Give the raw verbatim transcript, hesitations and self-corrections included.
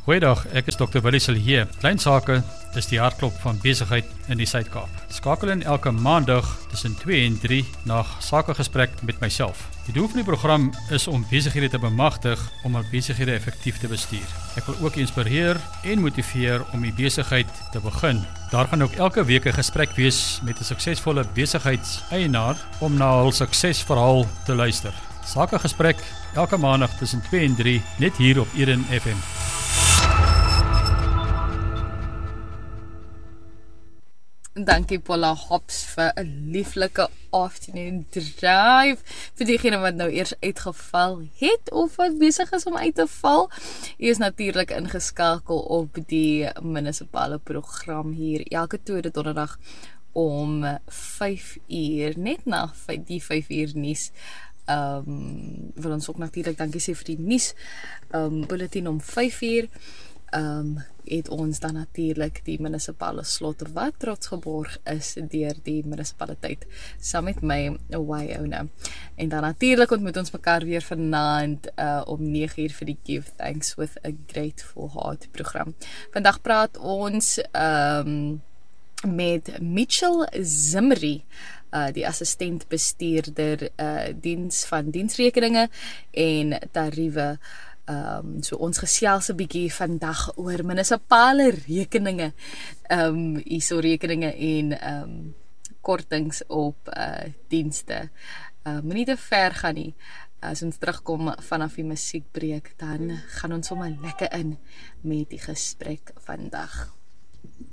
Goeiedag, ek is dokter Willie Sillier. Klein sake is die hartklop van besigheid in die Suid-Kaap. Skakel in elke maandag tussen twee en drie na sakegesprek met myself. Die doel van die program is om besighede te bemagtig om hul besighede effektief te bestuur. Ek wil ook inspireer en motiveer om die besigheid te begin. Daar gaan ook elke week 'n gesprek wees met 'n suksesvolle besigheidseienaar om na hul suksesverhaal te luister. Sakegesprek elke maandag tussen twee en drie net hier op Eden F M. Dankie Paula Hobbs vir 'n lieflike afternoon drive. Vir diegene wat nou eers uitgeval het of wat besig is om uit te val. U is natuurlik ingeskakel op die munisipale program hier elke tweede donderdag om vyf uur, net na die vyf uur nuus. Um, wil ons ook natuurlik dankie sê vir die nuus um, bulletin om vyf uur. Um, het ons dan natuurlik die munisipale slot wat trots geborg is deur die munisipaliteit saam met my Wyona. En dan natuurlik ontmoet ons mekaar weer vanaand uh, om nege uur vir die Give Thanks with a Grateful Heart program. Vandag praat ons um, met Mitchell Zimri, Uh, die assistent bestuurder uh, diens van diensrekeninge en tariewe. Um, so ons gesels 'n bietjie vandag oor munisipale rekeninge, um, hierso rekeninge en um, kortings op uh, dienste. Uh, Moenie te ver gaan nie. As ons terugkom vanaf die musiekbreek, dan gaan ons sommer lekker in met die gesprek vandag.